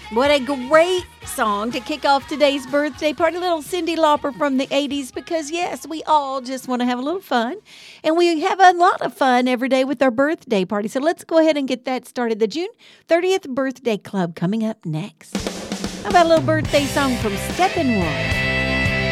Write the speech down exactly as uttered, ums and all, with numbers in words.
What a great song to kick off today's birthday party. Little Cyndi Lauper from the eighties, because yes, we all just want to have a little fun. And we have a lot of fun every day with our birthday party. So let's go ahead and get that started. The June thirtieth Birthday Club coming up next. How about a little birthday song from Steppenwolf?